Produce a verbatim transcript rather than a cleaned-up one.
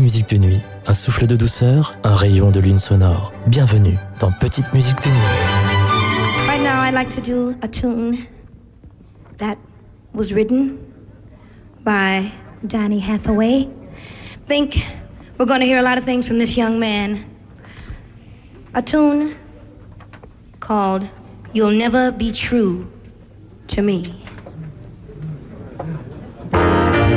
musique de nuit, un souffle de douceur, un rayon de lune sonore. Bienvenue dans Petite musique de nuit. Right now I'd like to do a tune that was written by Donny Hathaway. Think we're going to hear a lot of things from this young man. A tune called You'll Never Be True to Me.